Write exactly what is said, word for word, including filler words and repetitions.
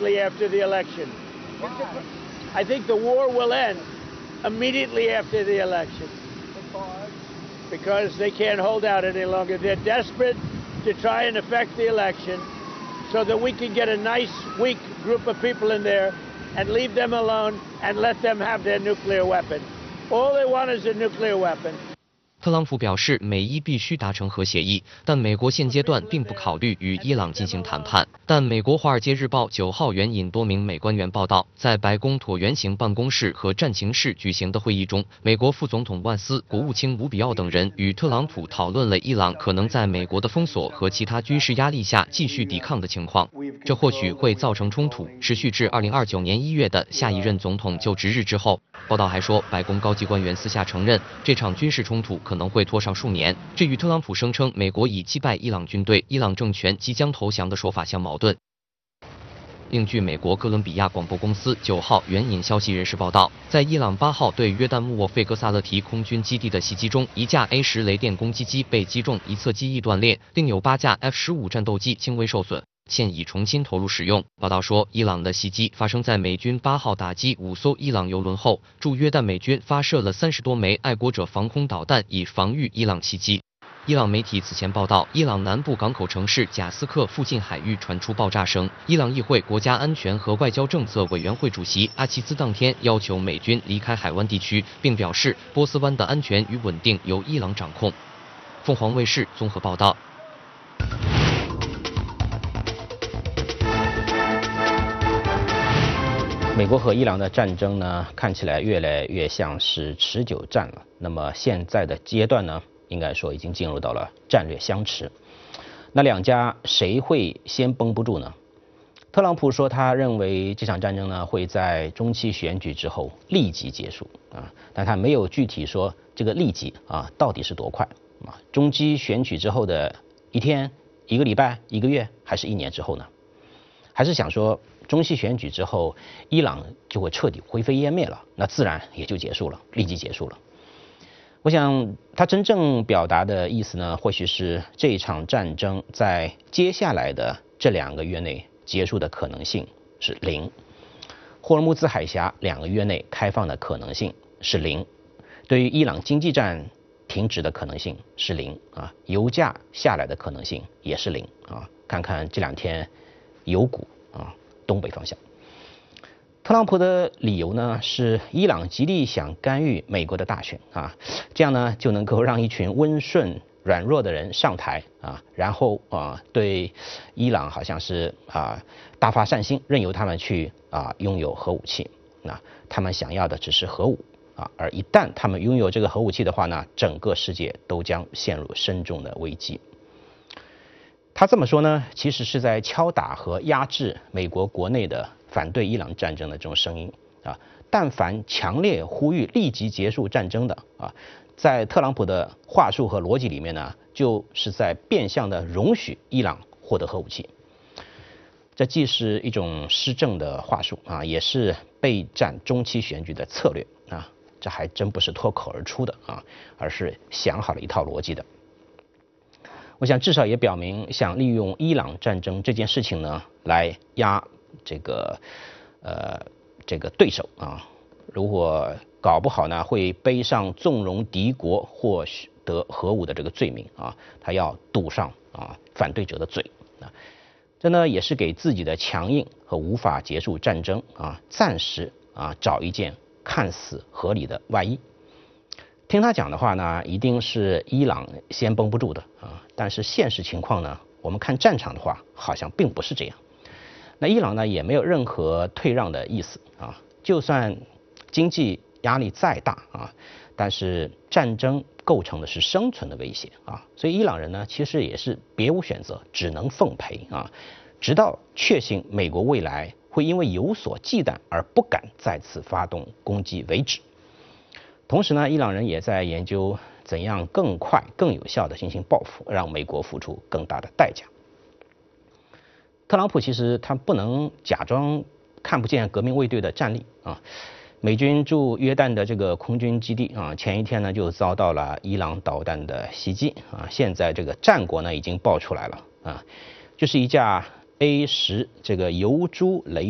immediately after the election. I think the war will end immediately after the election because they can't hold out any longer. They're desperate to try and affect the election so that we can get a nice, weak group of people in there and leave them alone and let them have their nuclear weapon. All they want is a nuclear weapon. 特朗普表示，美伊必须达成核协议，但美国现阶段并不考虑与伊朗进行谈判。但美国《华尔街日报》九号援引多名美官员报道，在白宫椭圆形办公室和战情室举行的会议中，美国副总统万斯、国务卿卢比奥等人与特朗普讨论了伊朗可能在美国的封锁和其他军事压力下继续抵抗的情况。这或许会造成冲突，持续至二零二九年一月的下一任总统就职日之后。报道还说，白宫高级官员私下承认，这场军事冲突可能会拖上数年，这与特朗普声称美国已击败伊朗军队、伊朗政权即将投降的说法相矛盾。另据美国哥伦比亚广播公司九号援引消息人士报道，在伊朗八号对约旦穆沃费格萨勒提空军基地的袭击中，一架 A 十雷电攻击机被击中，一侧机翼断裂，另有八架 F 十五战斗机轻微受损。现已重新投入使用。报道说，伊朗的袭击发生在美军八号打击五艘伊朗油轮后，驻约旦美军发射了三十多枚爱国者防空导弹，以防御伊朗袭击。伊朗媒体此前报道，伊朗南部港口城市贾斯克附近海域传出爆炸声。伊朗议会国家安全和外交政策委员会主席阿齐兹当天要求美军离开海湾地区，并表示波斯湾的安全与稳定由伊朗掌控。凤凰卫视综合报道。 美国和伊朗的战争呢，看起来越来越像是持久战了。那么现在的阶段呢，应该说已经进入到了战略相持。那两家谁会先绷不住呢？特朗普说，他认为这场战争呢会在中期选举之后立即结束啊，但他没有具体说这个立即啊到底是多快啊？中期选举之后的一天、一个礼拜、一个月，还是一年之后呢？还是想说，中期选举之后，伊朗就会彻底灰飞烟灭了，那自然也就结束了，立即结束了。我想他真正表达的意思呢，或许是这一场战争在接下来的这两个月内结束的可能性是零，霍尔木兹海峡两个月内开放的可能性是零，对于伊朗经济战停止的可能性是零啊，油价下来的可能性也是零啊。看看这两天油股啊，东北方向。特朗普的理由呢是伊朗极力想干预美国的大选啊，这样呢就能够让一群温顺软弱的人上台啊，然后啊对伊朗好像是啊大发善心，任由他们去啊拥有核武器。那他们想要的只是核武啊，而一旦他们拥有这个核武器的话呢，整个世界都将陷入深重的危机。他这么说呢，其实是在敲打和压制美国国内的反对伊朗战争的这种声音啊。但凡强烈呼吁立即结束战争的啊，在特朗普的话术和逻辑里面呢，就是在变相的容许伊朗获得核武器。这既是一种施政的话术啊，也是备战中期选举的策略啊。这还真不是脱口而出的啊，而是想好了一套逻辑的。我想至少也表明，想利用伊朗战争这件事情呢，来压这个呃这个对手啊。如果搞不好呢，会背上纵容敌国获得核武的这个罪名啊，他要堵上啊反对者的嘴啊。这呢也是给自己的强硬和无法结束战争啊，暂时啊找一件看似合理的外衣。听他讲的话呢，一定是伊朗先绷不住的啊，但是现实情况呢，我们看战场的话，好像并不是这样。那伊朗呢，也没有任何退让的意思啊，就算经济压力再大啊，但是战争构成的是生存的威胁啊，所以伊朗人呢，其实也是别无选择，只能奉陪啊，直到确信美国未来会因为有所忌惮而不敢再次发动攻击为止。同时呢，伊朗人也在研究怎样更快、更有效地进行报复，让美国付出更大的代价。特朗普其实他不能假装看不见革命卫队的战力啊。美军驻约旦的这个空军基地啊，前一天呢就遭到了伊朗导弹的袭击啊，现在这个战果呢已经爆出来了啊，就是一架 A 十这个油珠雷